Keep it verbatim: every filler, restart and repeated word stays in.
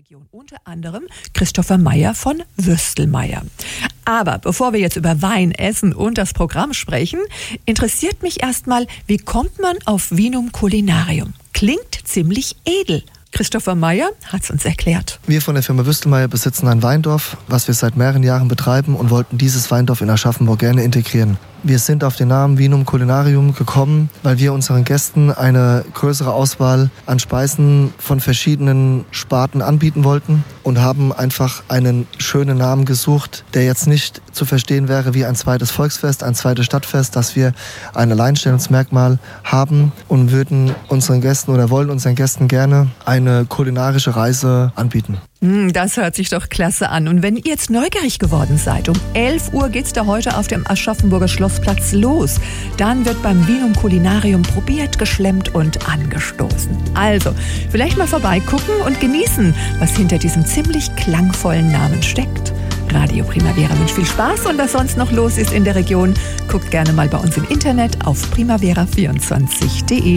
Region, unter anderem Christopher Meyer von Würstelmeyer. Aber bevor wir jetzt über Wein, Essen und das Programm sprechen, interessiert mich erstmal, wie kommt man auf Vinum Culinarium? Klingt ziemlich edel. Christopher Meyer hat es uns erklärt. Wir von der Firma Würstelmeyer besitzen ein Weindorf, was wir seit mehreren Jahren betreiben und wollten dieses Weindorf in Aschaffenburg gerne integrieren. Wir sind auf den Namen Vinum Culinarium gekommen, weil wir unseren Gästen eine größere Auswahl an Speisen von verschiedenen Sparten anbieten wollten und haben einfach einen schönen Namen gesucht, der jetzt nicht zu verstehen wäre wie ein zweites Volksfest, ein zweites Stadtfest, dass wir ein Alleinstellungsmerkmal haben und würden unseren Gästen oder wollen unseren Gästen gerne eine kulinarische Reise anbieten. Das hört sich doch klasse an. Und wenn ihr jetzt neugierig geworden seid, um elf Uhr geht's da heute auf dem Aschaffenburger Schlossplatz los. Dann wird beim Vinum Culinarium probiert, geschlemmt und angestoßen. Also, vielleicht mal vorbeigucken und genießen, was hinter diesem ziemlich klangvollen Namen steckt. Radio Primavera wünscht viel Spaß und was sonst noch los ist in der Region, guckt gerne mal bei uns im Internet auf primavera vierundzwanzig punkt de.